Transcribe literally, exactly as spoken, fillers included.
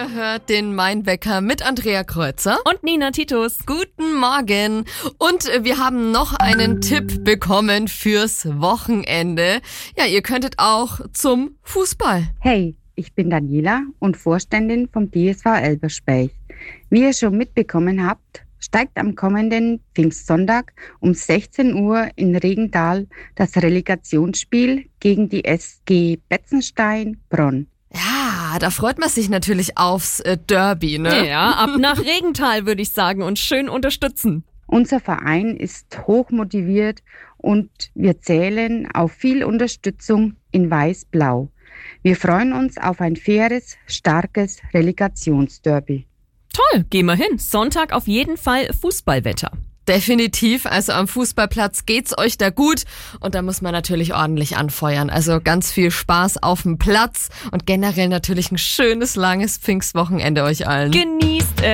Ihr hört den Mainwecker mit Andrea Kreuzer und Nina Titus. Guten Morgen. Und wir haben noch einen Tipp bekommen fürs Wochenende. Ja, ihr könntet auch zum Fußball. Hey, ich bin Daniela und Vorständin vom D S V Elverspeich. Wie ihr schon mitbekommen habt, steigt am kommenden Pfingstsonntag um sechzehn Uhr in Regenthal das Relegationsspiel gegen die S G Betzenstein-Bronn. Ja, da freut man sich natürlich aufs äh, Derby, ne? Ja, ab nach Regenthal würde ich sagen und schön unterstützen. Unser Verein ist hochmotiviert und wir zählen auf viel Unterstützung in Weiß-Blau. Wir freuen uns auf ein faires, starkes Relegationsderby. Toll, gehen wir hin. Sonntag auf jeden Fall Fußballwetter. Definitiv, also am Fußballplatz geht's euch da gut und da muss man natürlich ordentlich anfeuern. Also ganz viel Spaß auf dem Platz und generell natürlich ein schönes, langes Pfingstwochenende euch allen. Genießt es!